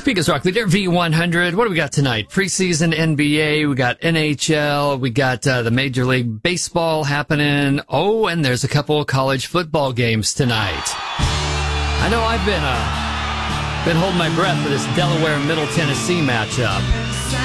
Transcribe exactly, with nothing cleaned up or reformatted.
Pecos Rock Leader V one hundred. What do we got tonight? Preseason N B A. We got N H L. We got uh, the Major League Baseball happening. Oh, and there's a couple of college football games tonight. I know I've been uh, been holding my breath for this Delaware Middle Tennessee matchup.